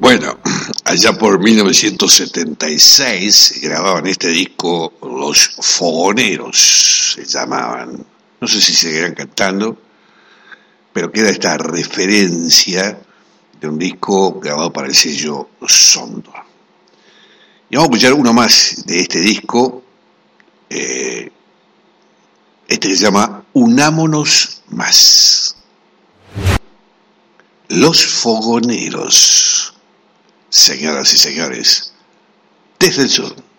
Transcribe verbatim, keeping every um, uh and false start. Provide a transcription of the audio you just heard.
Bueno, allá por mil novecientos setenta y seis grababan este disco Los Fogoneros, se llamaban. No sé si seguirán cantando, pero queda esta referencia de un disco grabado para el sello Sondo. Y vamos a escuchar uno más de este disco, eh, este se llama Unámonos Más. Los Fogoneros, señoras y señores, desde el sur.